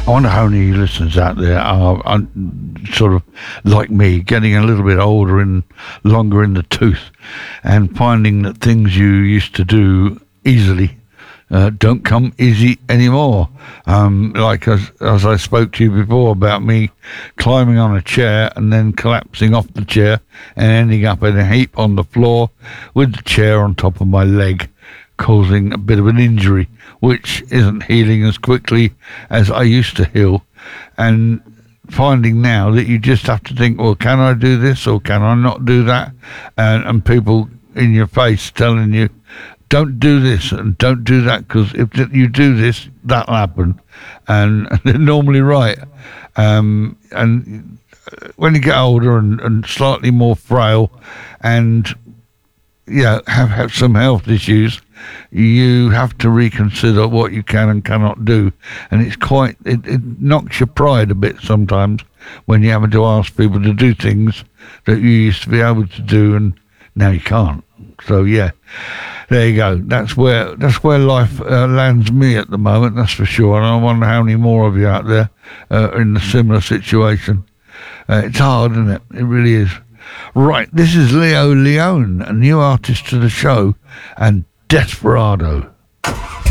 I wonder how many listeners out there are sort of like me, getting a little bit older and longer in the tooth, and finding that things you used to do easily don't come easy anymore. Like as I spoke to you before about me climbing on a chair and then collapsing off the chair and ending up in a heap on the floor with the chair on top of my leg, causing a bit of an injury, which isn't healing as quickly as I used to heal. And finding now that you just have to think, well, can I do this or can I not do that? And people in your face telling you, don't do this and don't do that, because if you do this, that'll happen. And they're normally right. And when you get older and slightly more frail and have some health issues, you have to reconsider what you can and cannot do. And it knocks your pride a bit sometimes when you're having to ask people to do things that you used to be able to do and now you can't. So yeah, there you go. That's where life lands me at the moment, that's for sure. And I wonder how many more of you out there are in a similar situation. It's hard, isn't it? It really is. Right, this is Leo Leone, a new artist to the show, and Desperado.